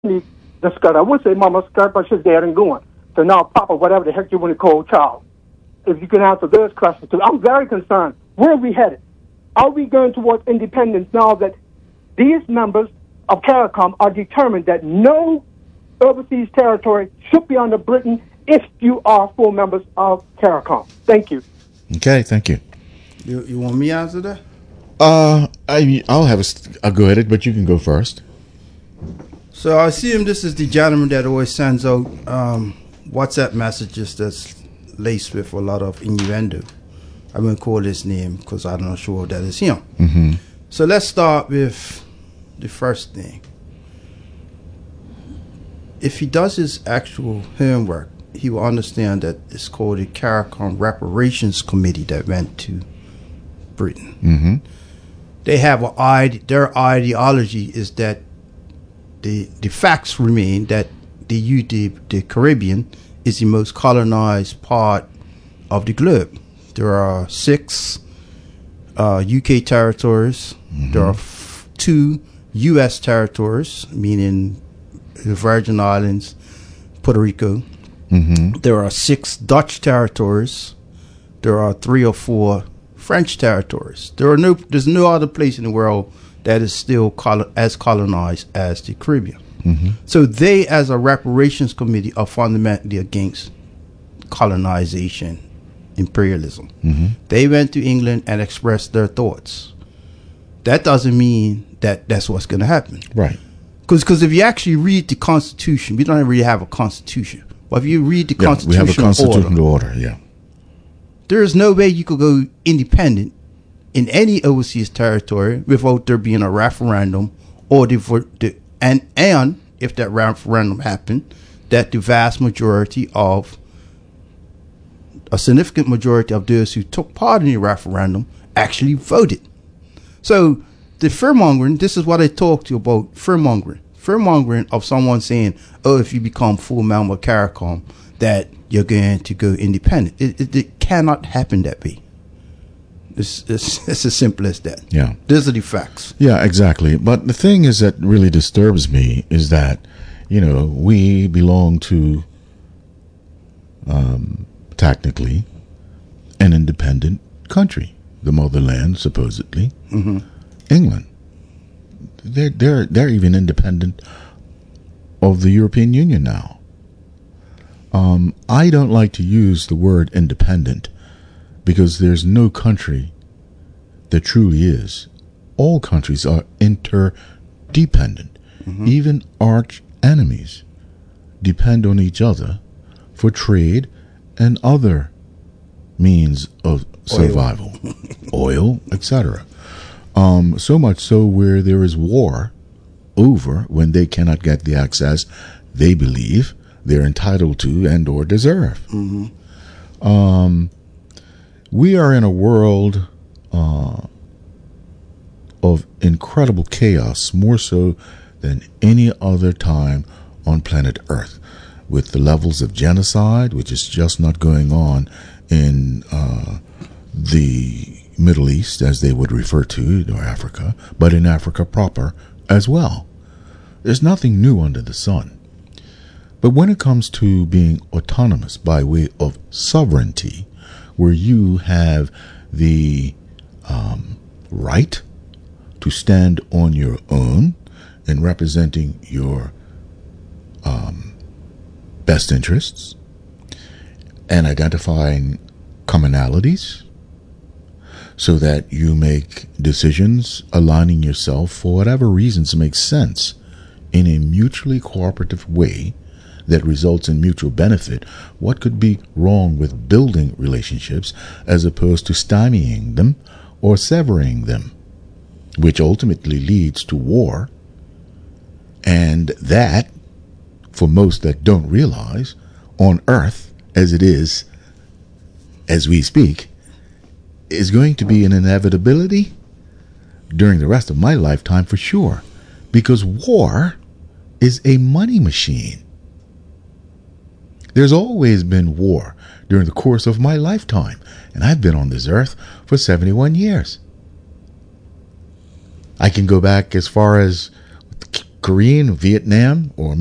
the Scott. I wouldn't say Mama Scott, but she's dead and going. So now, Papa, whatever the heck you want to call Charles, if you can answer those questions too. I'm very concerned. Where are we headed? Are we going towards independence now that these members of CARICOM are determined that no overseas territory should be under Britain if you are full members of CARICOM? Thank you. Okay, thank you. You want me to answer that? I'll have a go at it, but you can go first. So I assume this is the gentleman that always sends out WhatsApp messages that's laced with a lot of innuendo. I won't call his name because I'm not sure that is him. Mm-hmm. So let's start with the first thing. If he does his actual homework, he will understand that it's called the CARICOM Reparations Committee that went to Britain. Mm-hmm. They have their ideology is that the facts remain that the Caribbean is the most colonized part of the globe. There are 6 UK territories. Mm-hmm. There are 2 US territories, meaning the Virgin Islands, Puerto Rico. Mm-hmm. There are 6 Dutch territories. There are 3 or 4 French territories. There's no other place in the world that is still as colonized as the Caribbean. Mm-hmm. So they, as a reparations committee, are fundamentally against colonization, imperialism. Mm-hmm. They went to England and expressed their thoughts. That doesn't mean that that's what's going to happen. Right. Because if you actually read the Constitution, we don't really have a Constitution. But if you read the Constitution, we have a constitutional order. Yeah. There is no way you could go independent in any overseas territory without there being a referendum or and if that referendum happened, that the vast majority of a significant majority of those who took part in the referendum actually voted. So the fearmongering, this is what I talk to you about, fearmongering of someone saying, oh, if you become full member of CARICOM, that you're going to go independent. It cannot happen that way. It's as simple as that. Yeah. Those are the facts. Yeah, exactly. But the thing is that really disturbs me is that, we belong to, technically, an independent country, the motherland, supposedly, Mm-hmm. England. They're even independent of the European Union now. I don't like to use the word independent because there's no country that truly is. All countries are interdependent. Mm-hmm. Even arch enemies depend on each other for trade and other means of survival, oil, etc. So much so where there is war over when they cannot get the access they believe they're entitled to and or deserve. Mm-hmm. We are in a world of incredible chaos, more so than any other time on planet Earth, with the levels of genocide, which is just not going on in the Middle East, as they would refer to, or Africa, but in Africa proper as well. There's nothing new under the sun. But when it comes to being autonomous by way of sovereignty, where you have the right to stand on your own in representing your best interests and identifying commonalities so that you make decisions aligning yourself for whatever reasons make sense in a mutually cooperative way that results in mutual benefit, what could be wrong with building relationships as opposed to stymieing them or severing them, which ultimately leads to war? And that, for most that don't realize, on Earth, as it is, as we speak, is going to be an inevitability during the rest of my lifetime for sure, because war is a money machine. There's always been war during the course of my lifetime, and I've been on this earth for 71 years. I can go back as far as Korean, Vietnam, or